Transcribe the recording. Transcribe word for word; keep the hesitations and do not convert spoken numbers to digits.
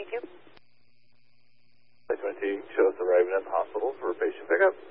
Thank you. Flight twenty-two, show us arriving at the hospital for patient pickup.